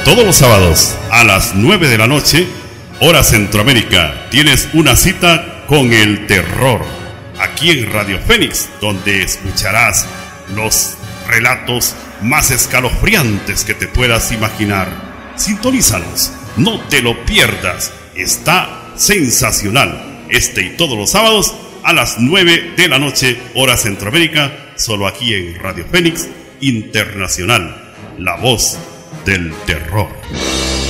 Todos los sábados a las 9 de la noche, hora Centroamérica, tienes una cita con el terror. Aquí en Radio Fénix, donde escucharás los relatos más escalofriantes que te puedas imaginar. Sintonízanos, no te lo pierdas. Está sensacional. Este y todos los sábados a las 9 de la noche, hora Centroamérica, solo aquí en Radio Fénix Internacional, la voz del terror.